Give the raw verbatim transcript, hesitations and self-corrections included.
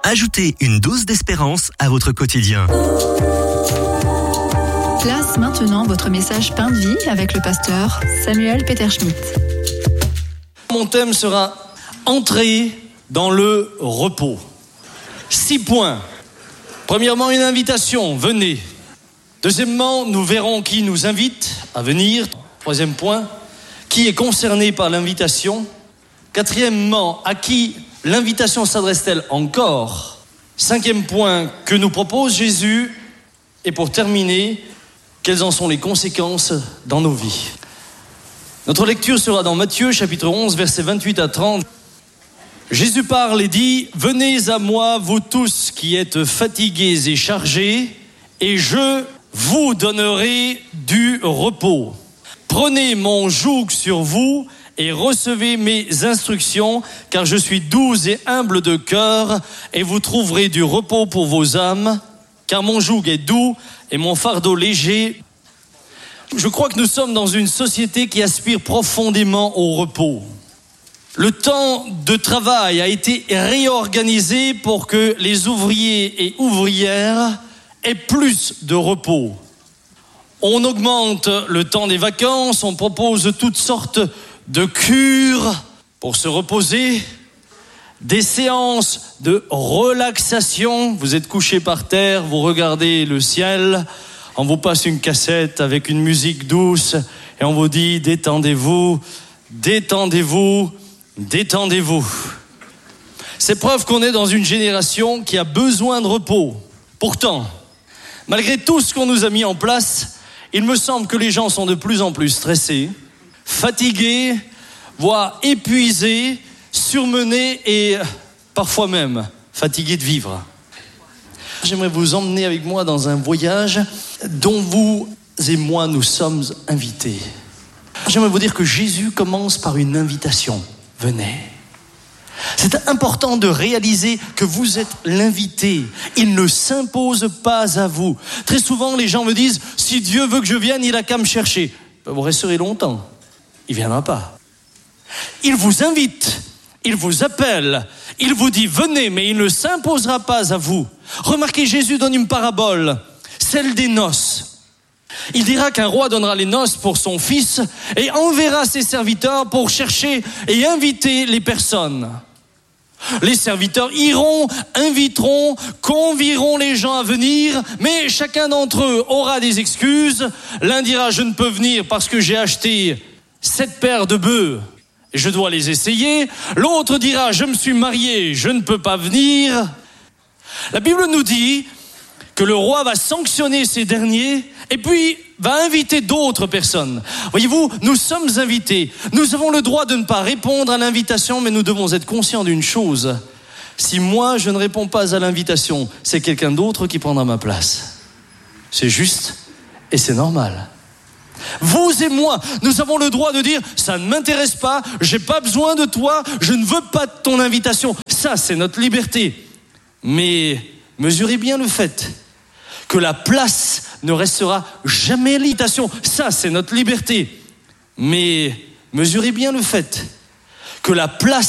Ajoutez une dose d'espérance à votre quotidien. Place maintenant votre message Pain de vie avec le pasteur Samuel Peter Schmidt. Mon thème sera entrer dans le repos. Six points. Premièrement, une invitation, venez. Deuxièmement, nous verrons qui nous invite à venir. Troisième point, qui est concerné par l'invitation. Quatrièmement, à qui l'invitation s'adresse-t-elle encore? Cinquième point, que nous propose Jésus? Et pour terminer, quelles en sont les conséquences dans nos vies? Notre lecture sera dans Matthieu chapitre onze, versets vingt-huit à trente. Jésus parle et dit « Venez à moi, vous tous qui êtes fatigués et chargés, et je vous donnerai du repos. Prenez mon joug sur vous et recevez mes instructions, car je suis doux et humble de cœur, et vous trouverez du repos pour vos âmes, car mon joug est doux et mon fardeau léger. » Je crois que nous sommes dans une société qui aspire profondément au repos. Le temps de travail a été réorganisé pour que les ouvriers et ouvrières aient plus de repos. On augmente le temps des vacances, on propose toutes sortes de cures pour se reposer, des séances de relaxation. Vous êtes couché par terre, vous regardez le ciel, on vous passe une cassette avec une musique douce et on vous dit « détendez-vous, détendez-vous ». Détendez-vous. C'est preuve qu'on est dans une génération qui a besoin de repos. Pourtant, malgré tout ce qu'on nous a mis en place, il me semble que les gens sont de plus en plus stressés, fatigués, voire épuisés, surmenés et parfois même fatigués de vivre. J'aimerais vous emmener avec moi dans un voyage dont vous et moi nous sommes invités. J'aimerais vous dire que Jésus commence par une invitation. Venez. C'est important de réaliser que vous êtes l'invité. Il ne s'impose pas à vous. Très souvent, les gens me disent, si Dieu veut que je vienne, il n'a qu'à me chercher. Vous resterez longtemps. Il ne viendra pas. Il vous invite. Il vous appelle. Il vous dit, venez, mais il ne s'imposera pas à vous. Remarquez, Jésus donne une parabole, celle des noces. Il dira qu'un roi donnera les noces pour son fils et enverra ses serviteurs pour chercher et inviter les personnes. Les serviteurs iront, inviteront, convieront les gens à venir, mais chacun d'entre eux aura des excuses. L'un dira « je ne peux venir parce que j'ai acheté sept paires de bœufs et je dois les essayer ». L'autre dira « je me suis marié, je ne peux pas venir ». La Bible nous dit que le roi va sanctionner ces derniers et puis va inviter d'autres personnes. Voyez-vous, nous sommes invités. Nous avons le droit de ne pas répondre à l'invitation, mais nous devons être conscients d'une chose. Si moi, je ne réponds pas à l'invitation, c'est quelqu'un d'autre qui prendra ma place. C'est juste et c'est normal. Vous et moi, nous avons le droit de dire « ça ne m'intéresse pas, j'ai pas besoin de toi, je ne veux pas de ton invitation ». Ça, c'est notre liberté. Mais mesurez bien le fait que la place ne restera jamais l'invitation. Ça, c'est notre liberté. Mais mesurez bien le fait que la place